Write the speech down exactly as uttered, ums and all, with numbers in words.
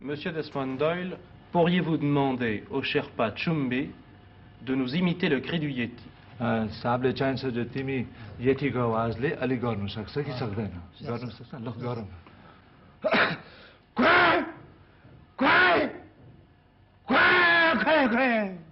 Monsieur Desmond Doyle, pourriez-vous demander au Sherpa Chumbi de nous imiter le cri du Yeti? साहबले चाहिन्छ जो तिमी यतिको आवाजले अलि गर्नु सक्छ कि सक्दैन गर्नु सक्छ ल गरौँ क्वाक क्वाक क्वाक क्वाक